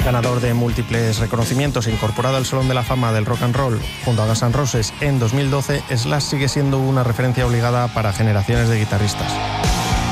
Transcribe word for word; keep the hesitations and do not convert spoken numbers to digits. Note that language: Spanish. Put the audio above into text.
Ganador de múltiples reconocimientos e incorporado al Salón de la Fama del Rock and Roll junto a Guns N' Roses en dos mil doce, Slash sigue siendo una referencia obligada para generaciones de guitarristas.